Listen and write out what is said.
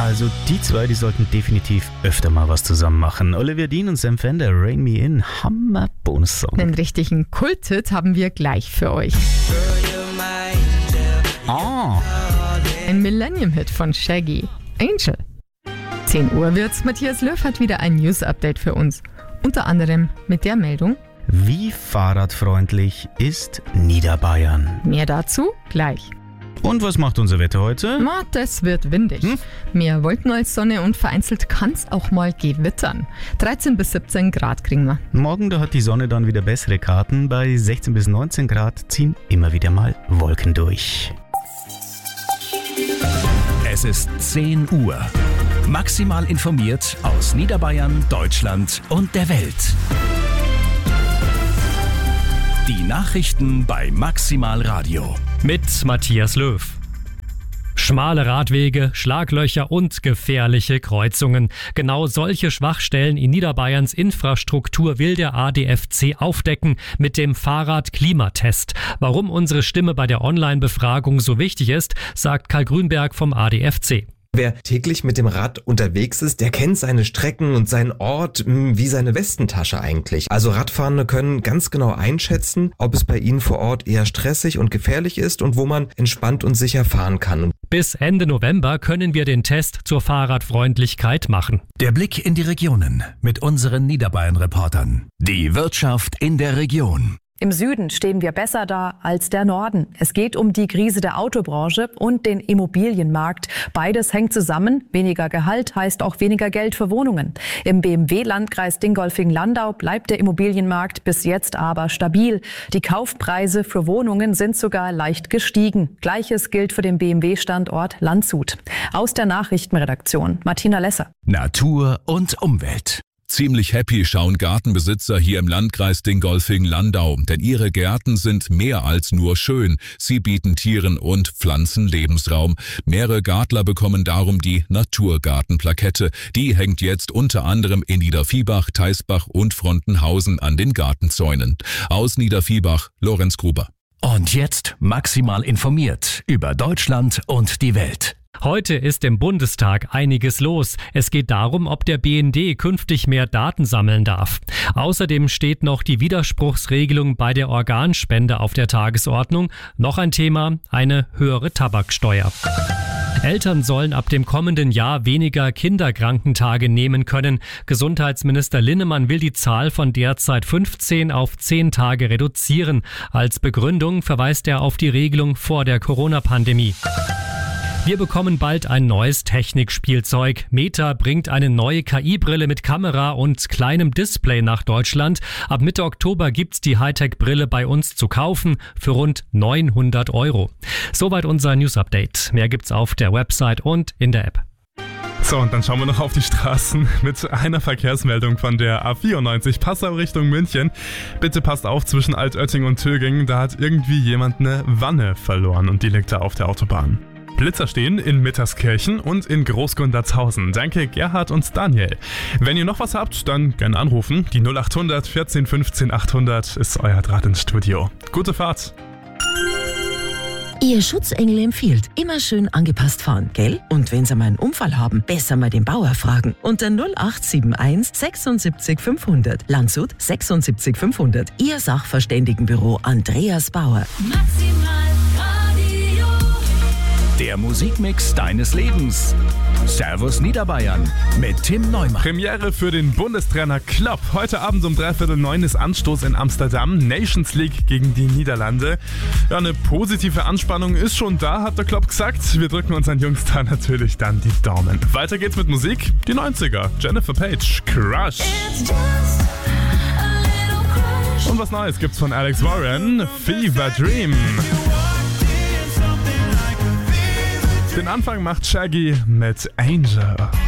Also die zwei, die sollten definitiv öfter mal was zusammen machen. Olivia Dean und Sam Fender, Rain Me In, Hammer-Bonus-Song. Einen richtigen Kult-Hit haben wir gleich für euch. Ein Millennium-Hit von Shaggy, Angel. 10 Uhr wird's. Matthias Löw hat wieder ein News-Update für uns. Unter anderem mit der Meldung: Wie fahrradfreundlich ist Niederbayern? Mehr dazu gleich. Und was macht unser Wetter heute? Na, das wird windig. Mehr Wolken als Sonne und vereinzelt kann's auch mal gewittern. 13 bis 17 Grad kriegen wir. Morgen, da hat die Sonne dann wieder bessere Karten. Bei 16 bis 19 Grad ziehen immer wieder mal Wolken durch. Es ist 10 Uhr. Maximal informiert aus Niederbayern, Deutschland und der Welt. Die Nachrichten bei Maximal Radio. Mit Matthias Löw. Schmale Radwege, Schlaglöcher und gefährliche Kreuzungen. Genau solche Schwachstellen in Niederbayerns Infrastruktur will der ADFC aufdecken mit dem Fahrrad-Klimatest. Warum unsere Stimme bei der Online-Befragung so wichtig ist, sagt Karl Grünberg vom ADFC. Wer täglich mit dem Rad unterwegs ist, der kennt seine Strecken und seinen Ort wie seine Westentasche eigentlich. Also Radfahrende können ganz genau einschätzen, ob es bei ihnen vor Ort eher stressig und gefährlich ist und wo man entspannt und sicher fahren kann. Bis Ende November können wir den Test zur Fahrradfreundlichkeit machen. Der Blick in die Regionen mit unseren Niederbayern-Reportern. Die Wirtschaft in der Region. Im Süden stehen wir besser da als der Norden. Es geht um die Krise der Autobranche und den Immobilienmarkt. Beides hängt zusammen. Weniger Gehalt heißt auch weniger Geld für Wohnungen. Im BMW-Landkreis Dingolfing-Landau bleibt der Immobilienmarkt bis jetzt aber stabil. Die Kaufpreise für Wohnungen sind sogar leicht gestiegen. Gleiches gilt für den BMW-Standort Landshut. Aus der Nachrichtenredaktion Martina Lesser. Natur und Umwelt. Ziemlich happy schauen Gartenbesitzer hier im Landkreis Dingolfing-Landau, denn ihre Gärten sind mehr als nur schön. Sie bieten Tieren und Pflanzen Lebensraum. Mehrere Gartler bekommen darum die Naturgartenplakette. Die hängt jetzt unter anderem in Niederviehbach, Teisbach und Frontenhausen an den Gartenzäunen. Aus Niederviehbach, Lorenz Gruber. Und jetzt maximal informiert über Deutschland und die Welt. Heute ist im Bundestag einiges los. Es geht darum, ob der BND künftig mehr Daten sammeln darf. Außerdem steht noch die Widerspruchsregelung bei der Organspende auf der Tagesordnung. Noch ein Thema, eine höhere Tabaksteuer. Eltern sollen ab dem kommenden Jahr weniger Kinderkrankentage nehmen können. Gesundheitsminister Linnemann will die Zahl von derzeit 15 auf 10 Tage reduzieren. Als Begründung verweist er auf die Regelung vor der Corona-Pandemie. Wir bekommen bald ein neues Technikspielzeug. Meta bringt eine neue KI-Brille mit Kamera und kleinem Display nach Deutschland. Ab Mitte Oktober gibt's die Hightech-Brille bei uns zu kaufen für rund 900 €. Soweit unser News-Update. Mehr gibt's auf der Website und in der App. So, und dann schauen wir noch auf die Straßen mit einer Verkehrsmeldung von der A94 Passau Richtung München. Bitte passt auf, zwischen Altötting und Töging, da hat irgendwie jemand eine Wanne verloren und die liegt da auf der Autobahn. Blitzer stehen in Mitterskirchen und in Großgundertshausen. Danke Gerhard und Daniel. Wenn ihr noch was habt, dann gerne anrufen. Die 0800 14 15 800 ist euer Draht ins Studio. Gute Fahrt! Ihr Schutzengel empfiehlt, immer schön angepasst fahren, gell? Und wenn Sie mal einen Unfall haben, besser mal den Bauer fragen. Unter 0871 76 500. Landshut 76 500. Ihr Sachverständigenbüro Andreas Bauer. Der Musikmix deines Lebens. Servus Niederbayern mit Tim Neumann. Premiere für den Bundestrainer Klopp. Heute Abend um 8:45 ist Anstoß in Amsterdam. Nations League gegen die Niederlande. Ja, eine positive Anspannung ist schon da, hat der Klopp gesagt. Wir drücken unseren Jungs da natürlich dann die Daumen. Weiter geht's mit Musik. Die 90er. Jennifer Page. Crush. Und was Neues gibt's von Alex Warren. Fever Dream. Den Anfang macht Shaggy mit Angel.